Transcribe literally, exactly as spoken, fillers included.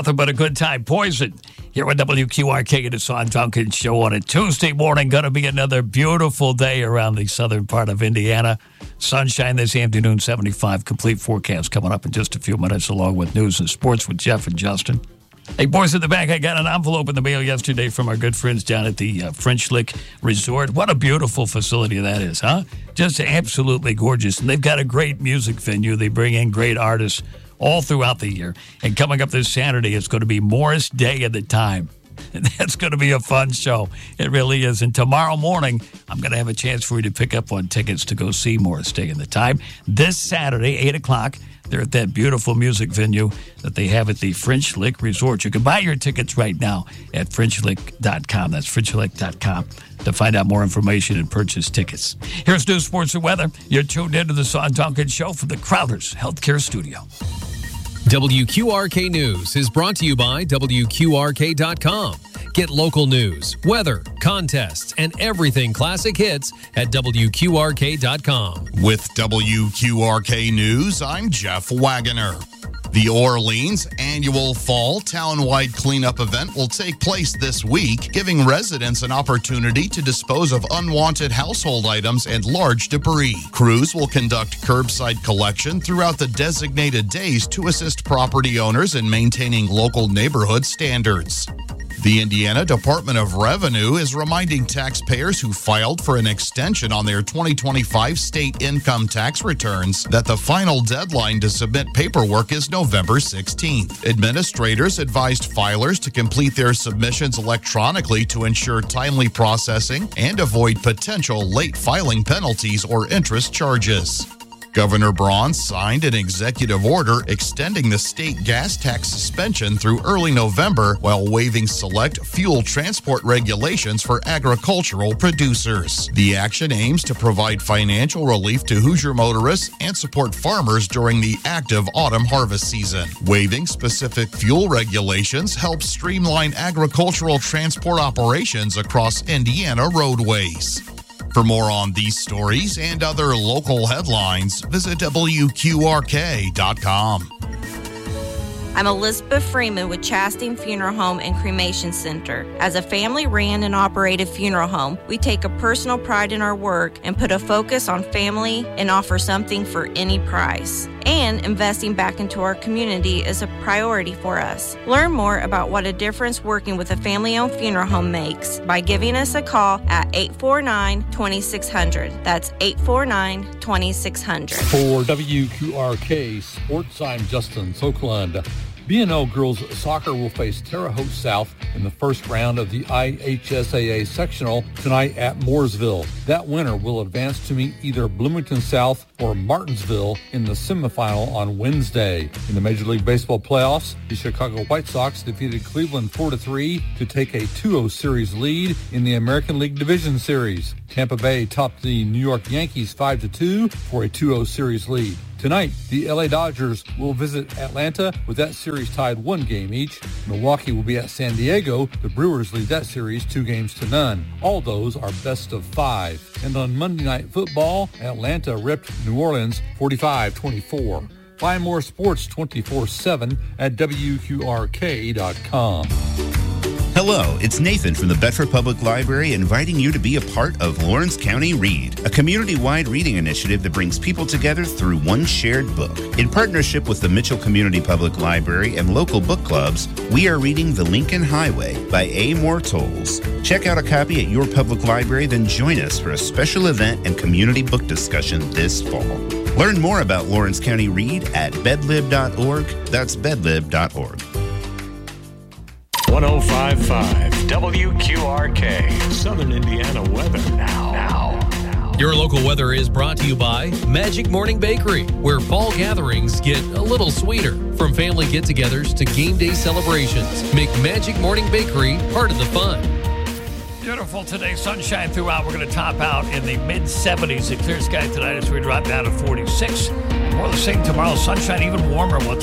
nothing but a good time. Poison here at W Q R K, the Sean Duncan Show on a Tuesday morning. Going to be another beautiful day around the southern part of Indiana. Sunshine this afternoon, seventy-five. Complete forecast coming up in just a few minutes, along with news and sports with Jeff and Justin. Hey, boys in the back, I got an envelope in the mail yesterday from our good friends down at the uh, French Lick Resort. What a beautiful facility that is, huh? Just absolutely gorgeous. And they've got a great music venue. They bring in great artists all throughout the year. And coming up this Saturday, it's going to be Morris Day at the Time. And that's going to be a fun show. It really is. And tomorrow morning, I'm going to have a chance for you to pick up on tickets to go see Morris Day at the Time. This Saturday, eight o'clock, they're at that beautiful music venue that they have at the French Lick Resort. You can buy your tickets right now at French Lick dot com. That's French Lick dot com to find out more information and purchase tickets. Here's news, sports, and weather. You're tuned into the Sean Duncan Show from the Crowders Healthcare Studio. W Q R K News is brought to you by W Q R K dot com. Get local news, weather, contests, and everything classic hits at W Q R K dot com. With W Q R K News, I'm Jeff Wagoner. The Orleans annual fall town-wide cleanup event will take place this week, giving residents an opportunity to dispose of unwanted household items and large debris. Crews will conduct curbside collection throughout the designated days to assist property owners in maintaining local neighborhood standards. The Indiana Department of Revenue is reminding taxpayers who filed for an extension on their twenty twenty-five state income tax returns that the final deadline to submit paperwork is November sixteenth. Administrators advised filers to complete their submissions electronically to ensure timely processing and avoid potential late filing penalties or interest charges. Governor Braun signed an executive order extending the state gas tax suspension through early November while waiving select fuel transport regulations for agricultural producers. The action aims to provide financial relief to Hoosier motorists and support farmers during the active autumn harvest season. Waiving specific fuel regulations helps streamline agricultural transport operations across Indiana roadways. For more on these stories and other local headlines, visit W Q R K dot com. I'm Elizabeth Freeman with Chastain Funeral Home and Cremation Center. As a family-ran and operated funeral home, we take a personal pride in our work and put a focus on family and offer something for any price. And investing back into our community is a priority for us. Learn more about what a difference working with a family-owned funeral home makes by giving us a call at eight four nine, two six zero zero. That's eight four nine, two six zero zero. For W Q R K Sports, I'm Justin Soklund. B and O Girls Soccer will face Terre Haute South in the first round of the I H S A A sectional tonight at Mooresville. That winner will advance to meet either Bloomington South or Martinsville in the semifinal on Wednesday. In the Major League Baseball playoffs, the Chicago White Sox defeated Cleveland four to three to take a two oh series lead in the American League Division Series. Tampa Bay topped the New York Yankees five to two for a two oh series lead. Tonight, the L A Dodgers will visit Atlanta with that series tied one game each. Milwaukee will be at San Diego. The Brewers lead that series two games to none. All those are best of five. And on Monday Night Football, Atlanta ripped New Orleans forty-five twenty-four. Find more sports twenty-four seven at W Q R K dot com. Hello, it's Nathan from the Bedford Public Library inviting you to be a part of Lawrence County Read, a community-wide reading initiative that brings people together through one shared book. In partnership with the Mitchell Community Public Library and local book clubs, we are reading The Lincoln Highway by A. Moore Tolles. Check out a copy at your public library, then join us for a special event and community book discussion this fall. Learn more about Lawrence County Read at bedlib dot org. That's bedlib dot org. one oh five point five W Q R K, Southern Indiana weather now. now. Your local weather is brought to you by Magic Morning Bakery, where fall gatherings get a little sweeter. From family get-togethers to game day celebrations, make Magic Morning Bakery part of the fun. Beautiful today, sunshine throughout. We're going to top out in the mid seventies. A clear sky tonight as we drop down to forty-six. More of the same tomorrow, sunshine even warmer. We'll